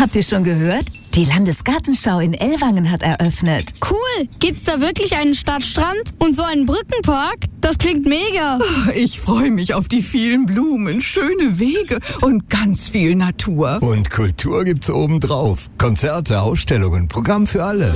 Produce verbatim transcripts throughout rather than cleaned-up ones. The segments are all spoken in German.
Habt ihr schon gehört? Die Landesgartenschau in Ellwangen hat eröffnet. Cool! Gibt's da wirklich einen Stadtstrand und so einen Brückenpark? Das klingt mega. Ich freue mich auf die vielen Blumen, schöne Wege und ganz viel Natur. Und Kultur gibt's obendrauf. Konzerte, Ausstellungen, Programm für alle.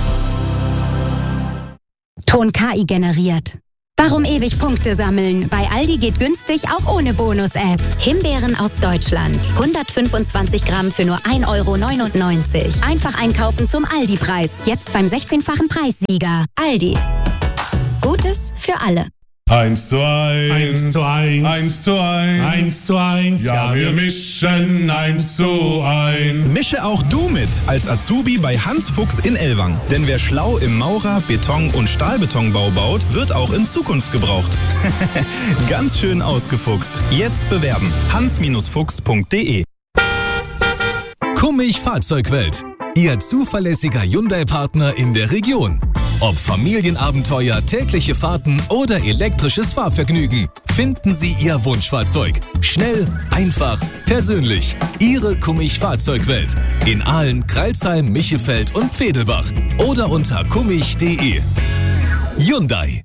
Ton K I generiert. Warum ewig Punkte sammeln? Bei Aldi geht günstig auch ohne Bonus-App. Himbeeren aus Deutschland. hundertfünfundzwanzig Gramm für nur ein Euro neunundneunzig. Einfach einkaufen zum Aldi-Preis. Jetzt beim sechzehnfachen Preissieger. Aldi. Gutes für alle. Eins zu eins. Eins zu eins. Eins zu eins. Eins zu eins. Ja, wir mischen eins zu eins. Mische auch du mit als Azubi bei Hans Fuchs in Ellwangen. Denn wer schlau im Maurer-, Beton- und Stahlbetonbau baut, wird auch in Zukunft gebraucht. Ganz schön ausgefuchst. Jetzt bewerben. hans Fuchs punkt de. Kummig Fahrzeugwelt. Ihr zuverlässiger Hyundai-Partner in der Region. Ob Familienabenteuer, tägliche Fahrten oder elektrisches Fahrvergnügen, finden Sie Ihr Wunschfahrzeug. Schnell, einfach, persönlich. Ihre Kummig Fahrzeugwelt. In Aalen, Crailsheim, Michefeld und Pfedelbach. Oder unter kummig punkt de. Hyundai.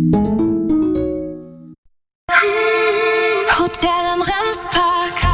Hotel im Remspark.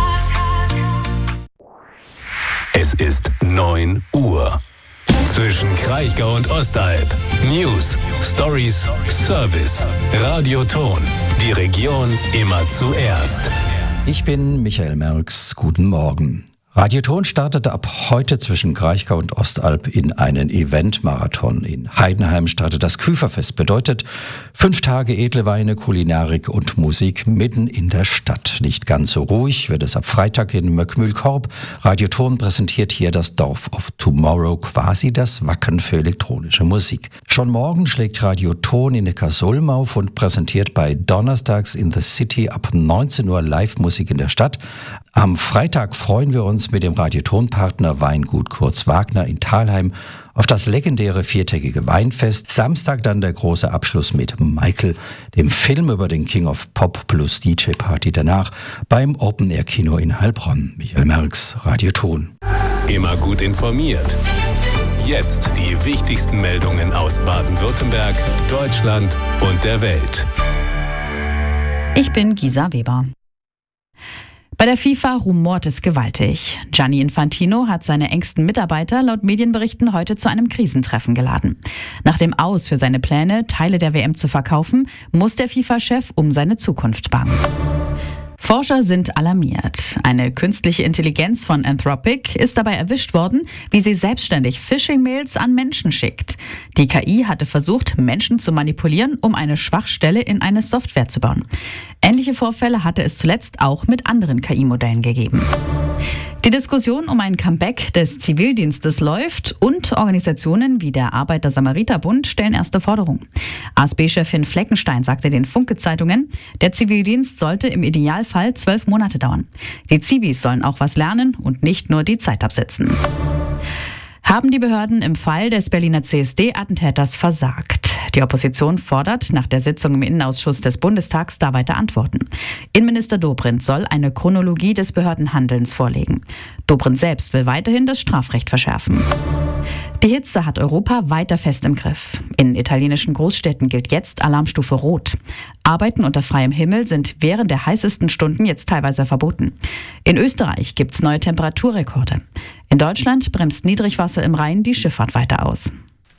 Es ist neun Uhr. Zwischen Kraichgau und Ostalb. News, Stories, Service. Radio Ton. Die Region immer zuerst. Ich bin Michael Merks. Guten Morgen. Radio Ton startete ab heute zwischen Kraichgau und Ostalb in einen Eventmarathon. In Heidenheim startet das Küferfest. Bedeutet fünf Tage edle Weine, Kulinarik und Musik mitten in der Stadt. Nicht ganz so ruhig wird es ab Freitag in Möckmühlkorb. Radio Ton präsentiert hier das Dorf of Tomorrow, quasi das Wacken für elektronische Musik. Schon morgen schlägt Radio Ton in Neckarsulm auf und präsentiert bei Donnerstags in the City ab neunzehn Uhr Live-Musik in der Stadt. Am Freitag freuen wir uns mit dem Radioton-Partner Weingut Kurz Wagner in Thalheim auf das legendäre viertägige Weinfest. Samstag dann der große Abschluss mit Michael, dem Film über den King of Pop plus D J-Party danach beim Open-Air-Kino in Heilbronn. Michael Merks, Radioton. Immer gut informiert. Jetzt die wichtigsten Meldungen aus Baden-Württemberg, Deutschland und der Welt. Ich bin Gisa Weber. Bei der FIFA rumort es gewaltig. Gianni Infantino hat seine engsten Mitarbeiter laut Medienberichten heute zu einem Krisentreffen geladen. Nach dem Aus für seine Pläne, Teile der W M zu verkaufen, muss der FIFA-Chef um seine Zukunft bangen. Forscher sind alarmiert. Eine künstliche Intelligenz von Anthropic ist dabei erwischt worden, wie sie selbstständig Phishing-Mails an Menschen schickt. Die K I hatte versucht, Menschen zu manipulieren, um eine Schwachstelle in eine Software zu bauen. Ähnliche Vorfälle hatte es zuletzt auch mit anderen K I-Modellen gegeben. Die Diskussion um ein Comeback des Zivildienstes läuft und Organisationen wie der Arbeiter-Samariter-Bund stellen erste Forderungen. A S B-Chefin Fleckenstein sagte den Funke-Zeitungen, der Zivildienst sollte im Idealfall zwölf Monate dauern. Die Zivis sollen auch was lernen und nicht nur die Zeit absitzen. Haben die Behörden im Fall des Berliner C S D-Attentäters versagt? Die Opposition fordert nach der Sitzung im Innenausschuss des Bundestags da weiter Antworten. Innenminister Dobrindt soll eine Chronologie des Behördenhandelns vorlegen. Dobrindt selbst will weiterhin das Strafrecht verschärfen. Die Hitze hat Europa weiter fest im Griff. In italienischen Großstädten gilt jetzt Alarmstufe Rot. Arbeiten unter freiem Himmel sind während der heißesten Stunden jetzt teilweise verboten. In Österreich gibt es neue Temperaturrekorde. In Deutschland bremst Niedrigwasser im Rhein die Schifffahrt weiter aus.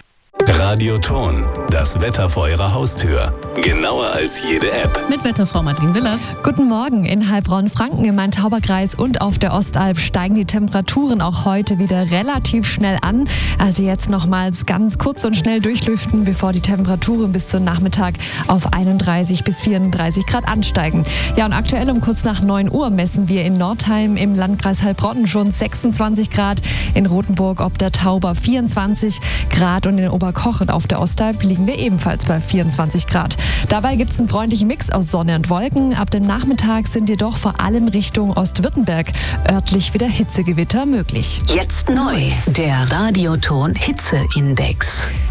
Radio Ton, das Wetter vor Ihrer Haustür. Genauer als jede App. Mit Wetterfrau Madeleine Willers. Guten Morgen. In Heilbronn-Franken im Main-Tauber-Kreis und auf der Ostalb steigen die Temperaturen auch heute wieder relativ schnell an. Also jetzt nochmals ganz kurz und schnell durchlüften, bevor die Temperaturen bis zum Nachmittag auf einunddreißig bis vierunddreißig Grad ansteigen. Ja, und aktuell um kurz nach neun Uhr messen wir in Nordheim im Landkreis Heilbronn schon sechsundzwanzig Grad. In Rothenburg ob der Tauber vierundzwanzig Grad und in Oberkochen auf der Ostalb liegen wir ebenfalls bei vierundzwanzig Grad. Dabei gibt es einen freundlichen Mix aus Sonne und Wolken. Ab dem Nachmittag sind jedoch vor allem Richtung Ostwürttemberg örtlich wieder Hitzegewitter möglich. Jetzt neu, der Radioton Hitzeindex.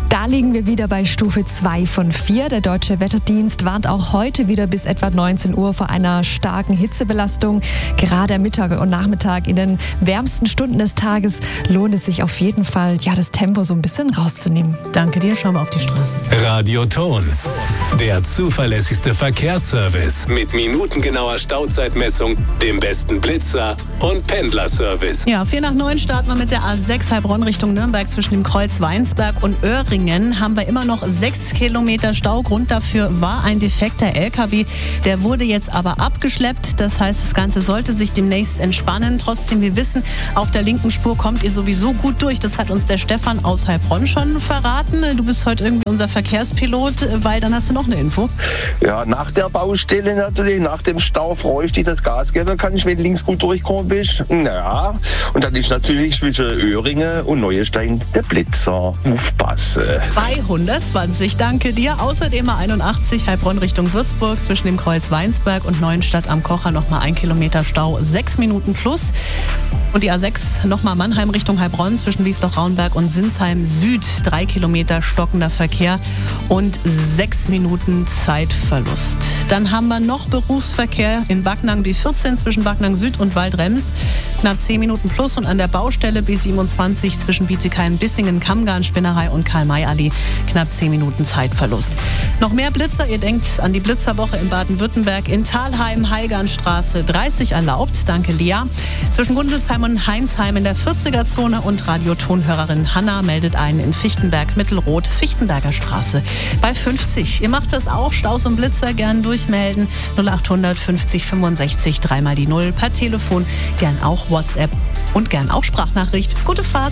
Da liegen wir wieder bei Stufe zwei von vier. Der Deutsche Wetterdienst warnt auch heute wieder bis etwa neunzehn Uhr vor einer starken Hitzebelastung. Gerade am Mittag und Nachmittag in den wärmsten Stunden des Tages lohnt es sich auf jeden Fall, ja, das Tempo so ein bisschen rauszunehmen. Danke dir, schauen wir auf die Straßen. Radio Ton, der zuverlässigste Verkehrsservice mit minutengenauer Stauzeitmessung, dem besten Blitzer und Pendlerservice. Ja, vier nach neun starten wir mit der A sechs Heilbronn Richtung Nürnberg zwischen dem Kreuz Weinsberg und Öhringen. Haben wir immer noch sechs Kilometer Stau. Grund dafür war ein defekter L K W. Der wurde jetzt aber abgeschleppt. Das heißt, das Ganze sollte sich demnächst entspannen. Trotzdem, wir wissen, auf der linken Spur kommt ihr sowieso gut durch. Das hat uns der Stefan aus Heilbronn schon verraten. Du bist heute irgendwie unser Verkehrspilot, weil dann hast du noch eine Info. Ja, nach der Baustelle natürlich, nach dem Stau freue ich dich, das Gas geben, kann ich, wenn links gut durchkommen bist. Ja, und dann ist natürlich zwischen Öhringen und Neuestein der Blitzer. Aufpassen. zweihundertzwanzig, danke dir. Außerdem A einundachtzig Heilbronn Richtung Würzburg zwischen dem Kreuz Weinsberg und Neuenstadt am Kocher nochmal ein Kilometer Stau, sechs Minuten plus. Und die A sechs nochmal Mannheim Richtung Heilbronn zwischen Wiesloch-Raunberg und Sinsheim Süd, drei Kilometer stockender Verkehr und sechs Minuten Zeitverlust. Dann haben wir noch Berufsverkehr in Backnang B vierzehn zwischen Backnang Süd und Waldrems, knapp zehn Minuten plus, und an der Baustelle B siebenundzwanzig zwischen Bietigheim, Bissingen, Kammgarn, Spinnerei und Karl-May-Allee, knapp zehn Minuten Zeitverlust. Noch mehr Blitzer, ihr denkt an die Blitzerwoche in Baden-Württemberg, in Thalheim, Heilgarnstraße dreißig erlaubt, danke Lea. Zwischen Gundelsheim und Heinsheim in der vierziger-Zone und Radiotonhörerin Hanna meldet einen in Fichtenberg Mittelrot, Fichtenberger Straße bei fünfzig. Ihr macht das auch, Staus und Blitzer gern durchmelden, null achthundert fünfzig fünfundsechzig, dreimal die Null, per Telefon, gern auch WhatsApp und gern auch Sprachnachricht. Gute Fahrt!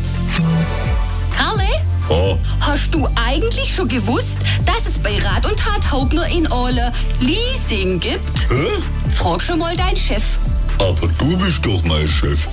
Karle? Oh. Hast du eigentlich schon gewusst, dass es bei Rat und Tat Hauptner in Orle Leasing gibt? Hä? Frag schon mal deinen Chef. Aber du bist doch mein Chef.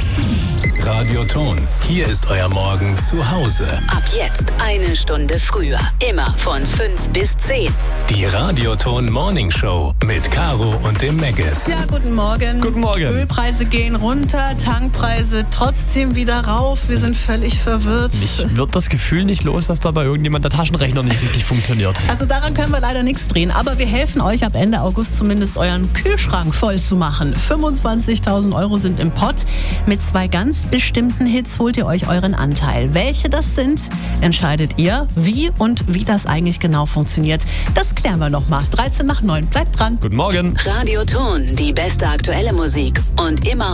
Radio Ton, hier ist euer Morgen zu Hause. Ab jetzt eine Stunde früher. Immer von fünf bis zehn. Die Radio Ton Morning Show mit Caro und dem Megas. Ja, guten Morgen. Guten Morgen. Ölpreise gehen runter, Tankpreise trotzdem wieder rauf. Wir sind völlig verwirrt. Mich wird das Gefühl nicht los, dass da bei irgendjemand der Taschenrechner nicht richtig funktioniert. Also daran können wir leider nichts drehen. Aber wir helfen euch ab Ende August zumindest euren Kühlschrank voll zu machen. fünfundzwanzigtausend Euro sind im Pott. Mit zwei ganz bestimmten Hits holt ihr euch euren Anteil. Welche das sind, entscheidet ihr. Wie und wie das eigentlich genau funktioniert, das klären wir nochmal. dreizehn nach neun. Bleibt dran. Guten Morgen. Radio Ton, die beste aktuelle Musik und immer